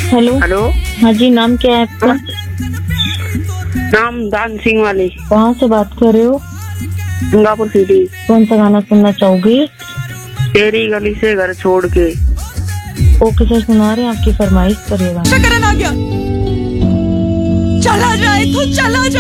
Hello. Hello. हाँ जी, नाम क्या है आपका? नाम दान सिंह वाली। कहाँ से बात कर रहे हो? Singapore city. कौन सा गाना सुनना चाहोगे? तेरी गली से घर छोड़ के। ओके सर, सुना रहे हैं, आपकी फरमाइश करिएगा। चला जाए तो चला जाए।